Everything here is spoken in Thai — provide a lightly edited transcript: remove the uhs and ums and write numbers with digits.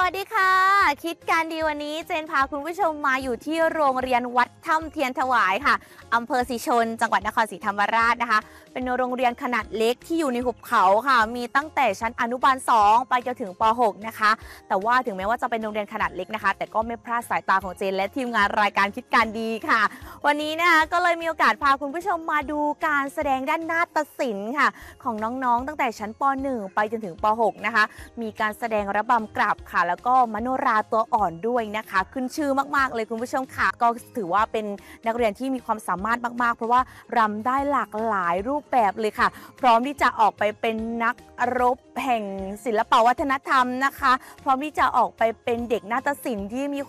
วัสดีค่ะคิดการดีวันนี้เจนพาคุณผู้ชมมาอยู่ที่โรงเรียนวัดถ้ำเทียนถวายค่ะอำเภอศรีชนจังหวัดนครศรีธรรมราชนะคะเป็นโรงเรียนขนาดเล็กที่อยู่ในหุบเขาค่ะมีตั้งแต่ชั้นอนุบาล2ไปจนถึงป .6 นะคะแต่ว่าถึงแม้ว่าจะเป็นโรงเรียนขนาดเล็กนะคะแต่ก็ไม่พลาดสายตาของเจนและทีมงานรายการคิดการดีค่ะวันนี้นะคะก็เลยมีโอกาสพาคุณผู้ชมมาดูการแสดงด้านนาฏศิลป์ค่ะของน้องๆตั้งแต่ชั้นป .1 ไปจนถึงป .6 นะคะมีการแสดงระบำกลับค่ะแล้วก็มโนราตัวอ่อนด้วยนะคะขึ้นชื่อมากๆเลยคุณผู้ชมค่ะก็ถือว่าเป็นนักเรียนที่มีความสามารถมากๆเพราะว่ารำได้หลากหลายรูปแบบเลยค่ะพร้อมที่จะออกไปเป็นนักรบแห่งศิลปวัฒนธรรมนะคะพร้อมที่จะออกไปเป็นเด็กนาฏศิลป์ที่มี